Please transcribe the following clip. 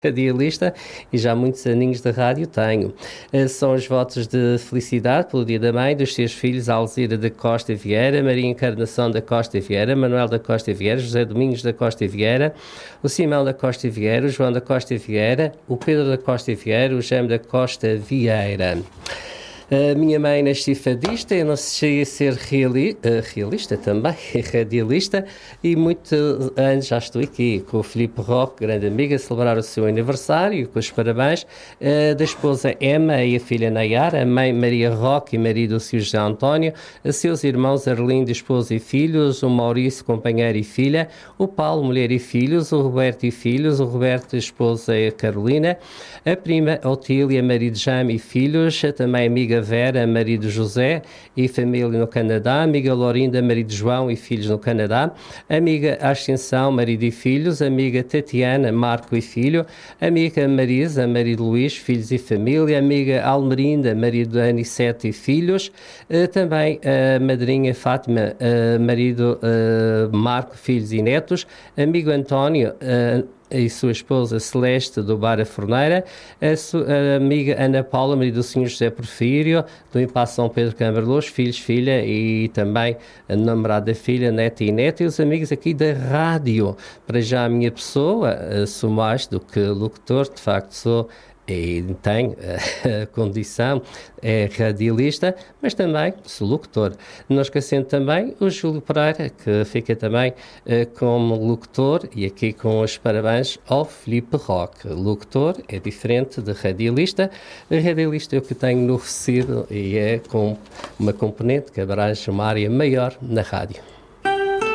radialista e já muitos aninhos de rádio tenho. São os votos de felicidade pelo Dia da Mãe dos seus filhos Alzira da Costa Vieira, Maria Encarnação da Costa Vieira, Manuel da Costa Vieira, José Domingos da Costa Vieira, o Simão da Costa Vieira, o João da Costa Vieira, o Pedro da Costa Vieira, o Jaime da Costa Vieira. A minha mãe nasci fadista, eu não cheguei a ser realista também, radialista, e muitos anos já estou aqui com o Filipe Roque, grande amiga, a celebrar o seu aniversário, com os parabéns, da esposa Emma e a filha Nayara, a mãe Maria Roque e marido Silvio José António, a seus irmãos Arlindo, esposa e filhos, o Maurício, companheiro e filha, o Paulo, mulher e filhos, o Roberto e filhos, o Roberto, esposa e Carolina, a prima Otília, marido Jaime e filhos, também amiga Vera, marido José e família no Canadá, amiga Lorinda, marido João e filhos no Canadá, amiga Ascensão, marido e filhos, amiga Tatiana, Marco e filho, amiga Marisa, marido Luís, filhos e família, amiga Almerinda, marido Anicete e filhos, também a madrinha Fátima, marido Marco, filhos e netos, amigo António, e sua esposa Celeste do Bar A Forneira, a amiga Ana Paula, marido do Sr. José Porfírio, do Impasse São Pedro Câmara Luz, filhos, filha e também a namorada da filha, neta e neta, e os amigos aqui da rádio. Para já a minha pessoa, sou mais do que locutor, de facto sou e tenho a condição, é radialista, mas também sou locutor. Não esquecendo também o Júlio Pereira, que fica também como locutor, e aqui com os parabéns ao Filipe Roque. Locutor é diferente de radialista. A radialista é o que tenho no Recife e é com uma componente que abrange uma área maior na rádio.